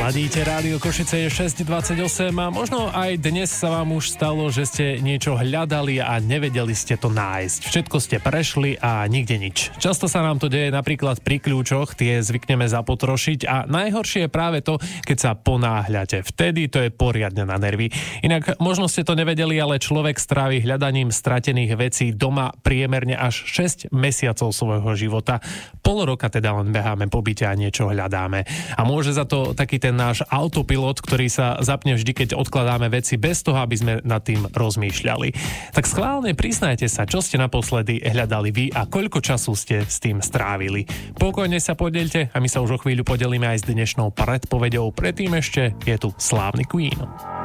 Ladíte Rádio Košice, je 6:28 a možno aj dnes sa vám už stalo, že ste niečo hľadali a nevedeli ste to nájsť. Všetko ste prešli a nikde nič. Často sa nám to deje napríklad pri kľúčoch, tie zvykneme zapotrošiť a najhoršie je práve to, keď sa ponáhľate. Vtedy to je poriadne na nervy. Inak možno ste to nevedeli, ale človek strávi hľadaním stratených vecí doma priemerne až 6 mesiacov svojho života. Pol roka teda len beháme po byte a niečo hľadáme. A môže za to taký ten náš autopilot, ktorý sa zapne vždy, keď odkladáme veci bez toho, aby sme nad tým rozmýšľali. Tak schválne priznajte sa, čo ste naposledy hľadali vy a koľko času ste s tým strávili. Pokojne sa podelte a my sa už o chvíľu podelíme aj s dnešnou predpoveďou. Predtým ešte je tu slávny Queen.